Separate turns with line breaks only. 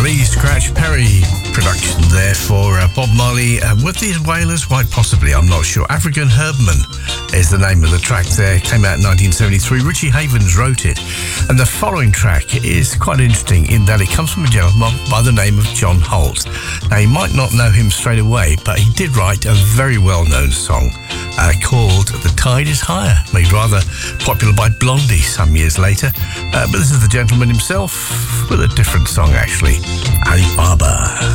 Lee Scratch Perry production there for Bob Marley with the Wailers, quite possibly, I'm not sure. African Herbman is the name of the track there. It came out in 1973. Richie Havens wrote it. And the following track is quite interesting in that it comes from a gentleman by the name of John Holt. Now, you might not know him straight away, but he did write a very well-known song called The Tide is Higher, made rather popular by Blondie some years later. But this is the gentleman himself with a different song, actually. Ali Baba.